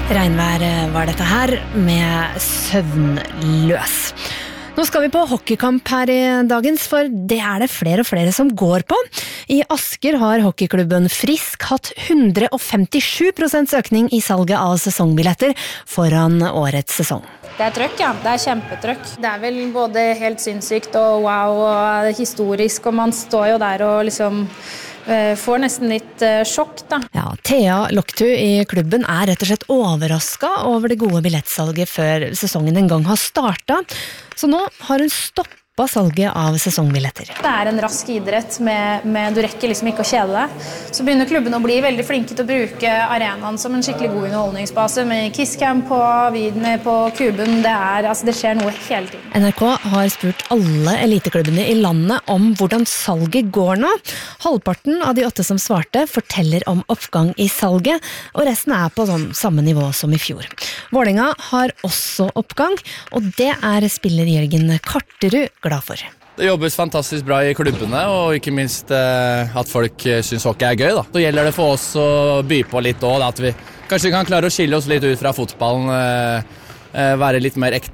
Regnvær var dette her med Søvnløs. Nå skal vi på hockeykamp her i dagens, for det det flere og flere som går på. I Asker har hockeyklubben Frisk hatt 157% økning i salget av sesongbilletter foran årets sesong. Det trøkk, ja. Det kjempetrøkk. Det vel både helt sinnssykt og wow og historisk, og man står jo der og liksom får nesten litt sjokk, da. Ja, Thea Loktu i klubben rett og slett overrasket over det gode billettsalget før sesongen en gang har startet. Så nå har hun stoppet salget av sesongbilletter. Det en rask idrett med du rekker liksom ikke å kjede deg. Så begynner klubben å bli veldig flinke til å bruke arenaen som en skikkelig god underholdningsbase med kisscam på, videne på kuben. Det skjer noe hele tiden. NRK har spurt alle eliteklubbene i landet om hvordan salget går nå. Halvparten av de 8 som svarte forteller om oppgang i salget, og resten på samme nivå som i fjor. Vålerenga har også oppgang, og det spiller Jørgen Karterud glad for. Det jobbes fantastisk bra i klubbene, og ikke minst at folk synes hockey gøy. Da. Så gjelder det for oss å by på litt også, at vi kanskje kan klare å skille oss litt ut fra fotballen, være litt mer ekte